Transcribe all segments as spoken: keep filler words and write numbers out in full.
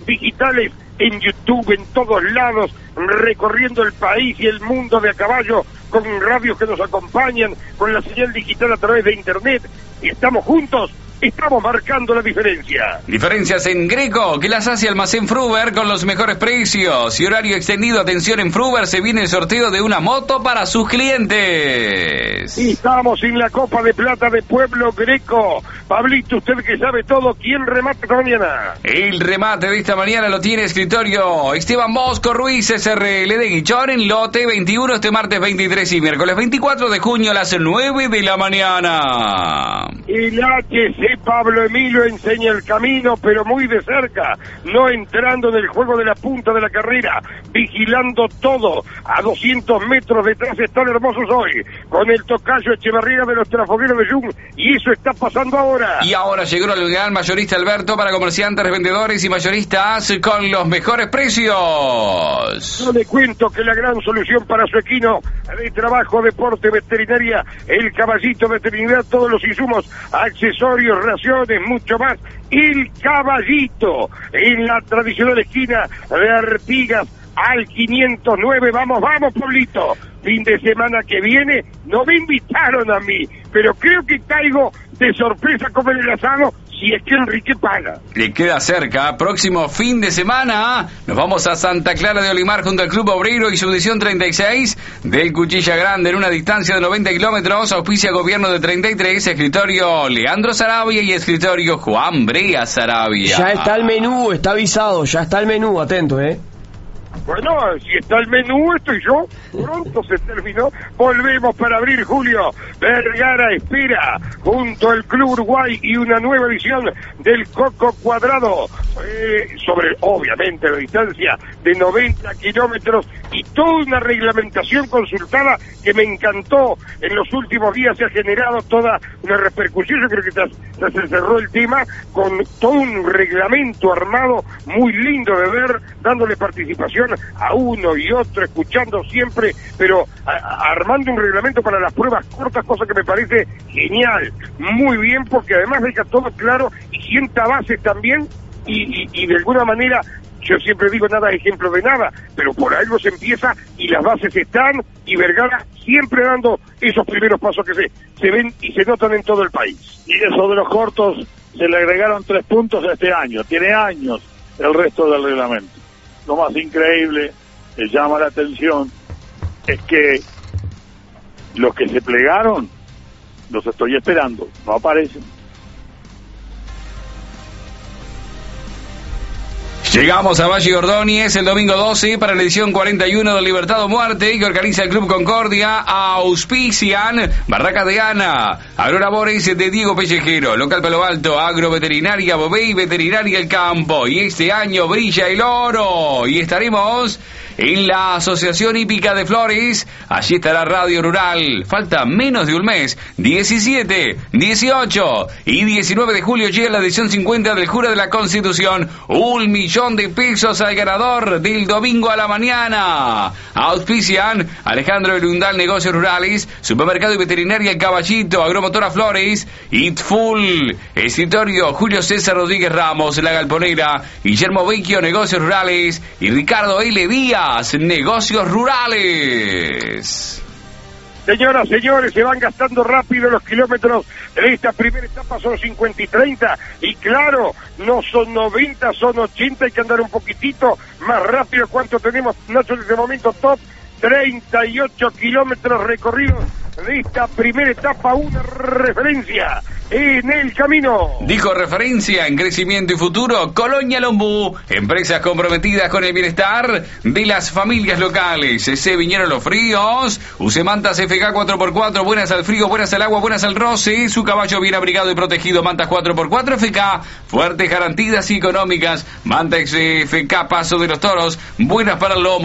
digitales, en YouTube, en todos lados, recorriendo el país y el mundo de a caballo, con radios que nos acompañan, con la señal digital a través de internet. Estamos juntos, estamos marcando la diferencia. Diferencias en Greco, que las hace Almacén Fruber con los mejores precios y horario extendido. Atención, en Fruber se viene el sorteo de una moto para sus clientes. Y estamos en la Copa de Plata de Pueblo Greco. Pablito, usted que sabe todo, ¿quién remata esta mañana? El remate de esta mañana lo tiene escritorio Esteban Bosco Ruiz, S R L de Guichón, en lote veintiuno, este martes veintitrés y miércoles veinticuatro de junio a las nueve de la mañana. El H C Pablo Emilio enseña el camino, pero muy de cerca, no entrando en el juego de la punta de la carrera, vigilando todo. A doscientos metros detrás están hermosos hoy, con el tocayo Echeverría de los trafogueros de Jung, y eso está pasando ahora. Y ahora llegó el gran mayorista Alberto para comerciantes, revendedores y mayoristas con los mejores precios. No le cuento que la gran solución para su equino de trabajo, deporte, veterinaria, el Caballito Veterinario, todos los insumos, accesorios, raciones, mucho más. El Caballito, en la tradicional esquina de Artigas, al quinientos nueve. Vamos, vamos, Pablito. Fin de semana que viene, no me invitaron a mí, pero creo que caigo de sorpresa como en el asado, si es que Enrique paga. Le queda cerca, próximo fin de semana, nos vamos a Santa Clara de Olimar junto al Club Obrero y su edición treinta y seis del Cuchilla Grande, en una distancia de noventa kilómetros, auspicia Gobierno de treinta y tres, escritorio Leandro Sarabia y escritorio Juan Brea Sarabia. Ya está el menú, está avisado, ya está el menú, atento, eh. Bueno, si está el menú, estoy yo. Pronto se terminó. Volvemos para abrir, Julio. Vergara espera junto al Club Uruguay y una nueva edición del Coco Cuadrado. Eh, sobre, obviamente, la distancia de noventa kilómetros y toda una reglamentación consultada que me encantó. En los últimos días se ha generado toda una repercusión. Yo creo que se, se cerró el tema con todo un reglamento armado muy lindo de ver, dándole participación a uno y otro, escuchando siempre, pero a, a, armando un reglamento para las pruebas cortas, cosa que me parece genial, muy bien, porque además deja todo claro y sienta bases también, y, y, y de alguna manera, yo siempre digo, nada es ejemplo de nada, pero por algo se empieza y las bases están, y Vergara siempre dando esos primeros pasos que se, se ven y se notan en todo el país. Y eso de los cortos, se le agregaron tres puntos este año, tiene años el resto del reglamento. Lo más increíble, que llama la atención, es que los que se plegaron, los estoy esperando, no aparecen. Llegamos a Valle Ordóñez el domingo doce para la edición cuarenta y uno del Libertad o Muerte, que organiza el Club Concordia. Auspician Barraca de Ana, Agrolabores de Diego Pellejero, Local Palo Alto, Agroveterinaria Bobey, Veterinaria El Campo. Y este año brilla el oro y estaremos en la Asociación Hípica de Flores. Allí estará Radio Rural. Falta menos de un mes. diecisiete, dieciocho y diecinueve de julio llega la edición cincuenta del Jura de la Constitución. Un millón de pesos al ganador del domingo a la mañana. Auspician Alejandro Elundal Negocios Rurales, Supermercado y Veterinaria El Caballito, Agromotora Flores, Eat Full, Escritorio Julio César Rodríguez Ramos, La Galponera, Guillermo Vecchio Negocios Rurales y Ricardo L. Díaz Negocios Rurales. Señoras, señores, se van gastando rápido los kilómetros de esta primera etapa, son cincuenta y treinta, y claro, no son noventa, son ochenta, hay que andar un poquitito más rápido. ¿Cuánto tenemos, Nacho, en este momento top? treinta y ocho kilómetros recorridos de esta primera etapa, una referencia en el camino. Dijo referencia en crecimiento y futuro, Colonia Lombú, empresas comprometidas con el bienestar de las familias locales. Se vinieron los fríos, use mantas F K cuatro por cuatro, buenas al frío, buenas al agua, buenas al roce, su caballo bien abrigado y protegido, mantas cuatro por cuatro F K, fuertes garantías y económicas, mantas F K Paso de los Toros, buenas para el lomo,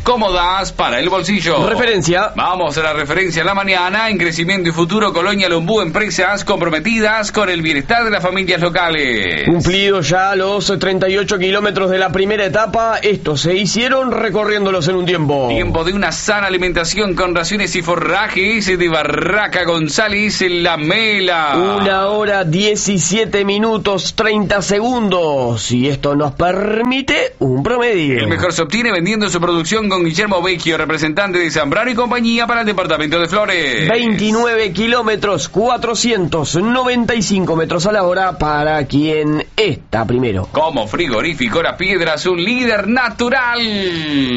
cómodas para el bolsillo. Referencia. Vamos a la referencia en la mañana. En Crecimiento y Futuro, Colonia Lombú, empresas comprometidas con el bienestar de las familias locales. Cumplido ya los treinta y ocho kilómetros de la primera etapa, estos se hicieron recorriéndolos en un tiempo. Tiempo de una sana alimentación con raciones y forrajes de Barraca González en La Mela. Una hora diecisiete minutos treinta segundos. Y esto nos permite un promedio. El mejor se obtiene vendiendo su producción con Guillermo Vecchio, representante de Zambrano y compañía para el departamento de Flores. veintinueve kilómetros, cuatrocientos noventa y cinco metros a la hora para quien está primero. Como Frigorífico Las Piedras, un líder natural.